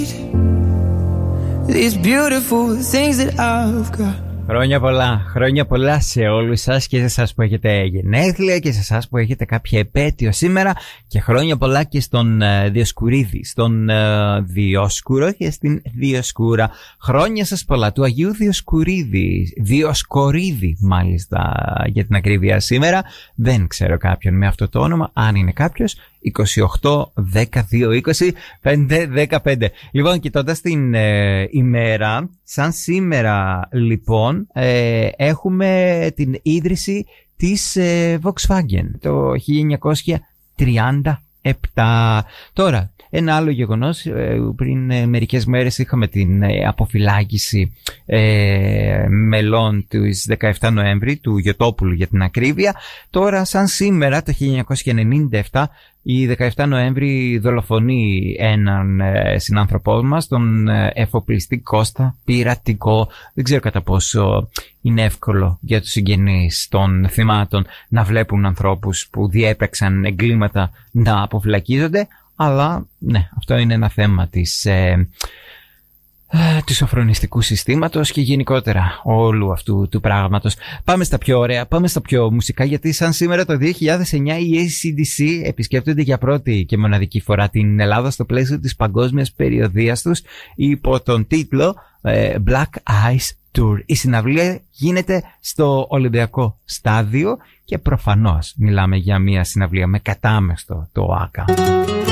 These beautiful things that I've got. Χρόνια πολλά σε όλους σας, και σε εσάς που έχετε γενέθλια και σε εσάς που έχετε κάποια επέτειο σήμερα, και χρόνια πολλά και στον Διοσκουρίδη, στον Διόσκουρο και στην Διοσκούρα. Χρόνια σας πολλά, του Αγίου Διοσκορίδη μάλιστα για την ακρίβεια σήμερα. Δεν ξέρω κάποιον με αυτό το όνομα, αν είναι κάποιος. 28, 12, 20, 5, 15. Λοιπόν, κοιτώντας την ημέρα, σαν σήμερα λοιπόν, έχουμε την ίδρυση της Volkswagen το 1937. Τώρα, ένα άλλο γεγονός, πριν μερικές μέρες είχαμε την αποφυλάκηση μελών του 17 Νοέμβρη, του Γιωτόπουλου για την ακρίβεια. Τώρα, σαν σήμερα, το 1997, η 17 Νοέμβρη δολοφονεί έναν συνάνθρωπό μας, τον εφοπλιστή Κώστα Πειρατικό. Δεν ξέρω κατά πόσο είναι εύκολο για τους συγγενείς των θυμάτων να βλέπουν ανθρώπους που διέπραξαν εγκλήματα να αποφυλακίζονται, αλλά ναι, αυτό είναι ένα θέμα του σοφρονιστικού συστήματος και γενικότερα όλου αυτού του πράγματος. Πάμε στα πιο ωραία, πάμε στα πιο μουσικά, γιατί σαν σήμερα το 2009 οι AC/DC επισκέπτονται για πρώτη και μοναδική φορά την Ελλάδα στο πλαίσιο της παγκόσμιας περιοδείας τους υπό τον τίτλο Black Ice Tour. Η συναυλία γίνεται στο Ολυμπιακό Στάδιο και προφανώς μιλάμε για μια συναυλία με κατάμεστο το ΆΚΑ.